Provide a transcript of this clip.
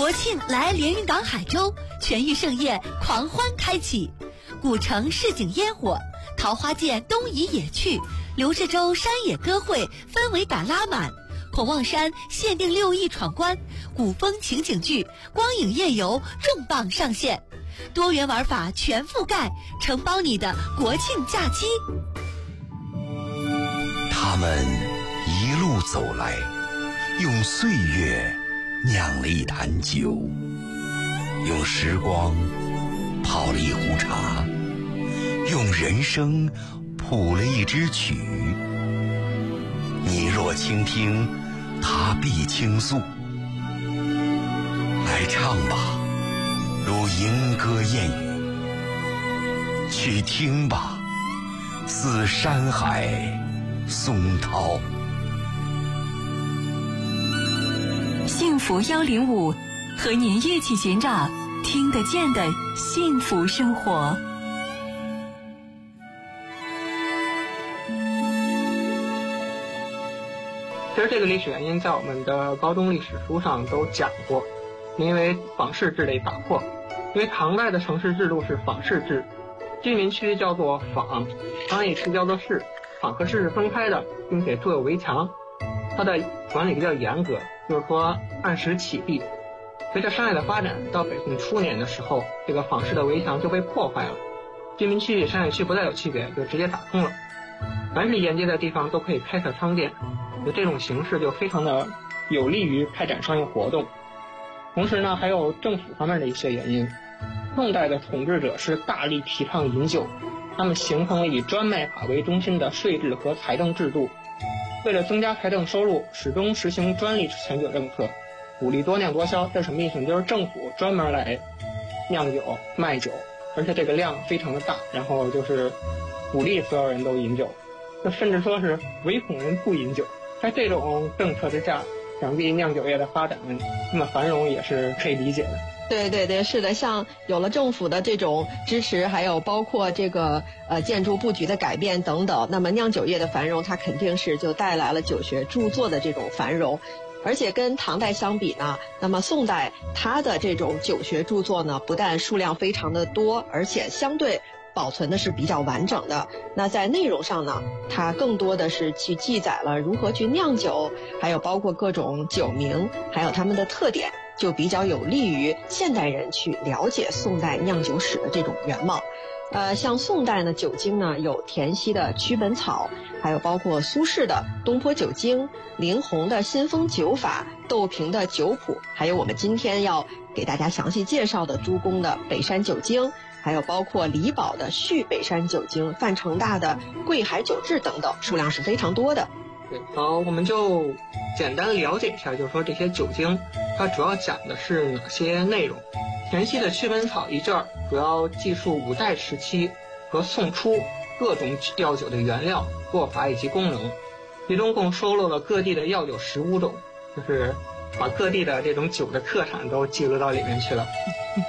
国庆来连云港海州，全域盛宴狂欢开启，古城市井烟火，桃花涧东移野趣，刘志洲山野歌会氛围感拉满，孔望山限定6亿闯关，古风情景剧光影夜游重磅上线，多元玩法全覆盖，承包你的国庆假期。 他们一路走来，用岁月酿了一坛酒，用时光泡了一壶茶，用人生谱了一支曲。你若倾听，他必倾诉。来唱吧，如莺歌燕语；去听吧，似山海松涛。 幸福105，和您一起寻找听得见的幸福生活。 其实这个历史原因在我们的高中历史书上都讲过，因为坊市制的打破。因为唐代的城市制度是坊市制，居民区叫做坊，商业区叫做市，坊和市是分开的，并且筑有围墙，它的管理比较严格，就是说按时起地。随着商业的发展，到北宋初年的时候，这个坊市的围墙就被破坏了，居民区与商业区不再有区别，就直接打通了，凡是沿街的地方都可以开设商店，就这种形式就非常的有利于开展商业活动。同时呢，还有政府方面的一些原因。宋代的统治者是大力提倡饮酒，他们形成了以专卖法为中心的税制和财政制度。为了增加财政收入，始终实行专利选酒政策，鼓励多酿多销。这什么意思？就是政府专门来酿酒卖酒，而且这个量非常的大，然后就是鼓励所有人都饮酒，就甚至说是唯恐人不饮酒。在这种政策之下，想必酿酒业的发展那么繁荣也是可以理解的。 对对对，是的，像有了政府的这种支持，还有包括这个建筑布局的改变等等，那么酿酒业的繁荣，它肯定是就带来了酒学著作的这种繁荣。而且跟唐代相比呢，那么宋代它的这种酒学著作呢，不但数量非常的多，而且相对保存的是比较完整的。那在内容上呢，它更多的是去记载了如何去酿酒，还有包括各种酒名，还有它们的特点，就比较有利于现代人去了解宋代酿酒史的这种原貌。像宋代呢，酒精呢有田溪的《曲本草》，还有包括苏轼的《东坡酒经》，林洪的《新丰酒法》，窦平的《酒谱》，还有我们今天要给大家详细介绍的朱公的《北山酒经》，还有包括李宝的《续北山酒经》，范成大的《贵海酒志》等等，数量是非常多的。 对，好，我们就简单了解一下，就是说这些酒精它主要讲的是哪些内容。田溪的《曲本草》一卷主要记述五代时期和宋初各种药酒的原料、做法以及功能，其中共收录了各地的药酒15种，就是把各地的这种酒的特产都记录到里面去了。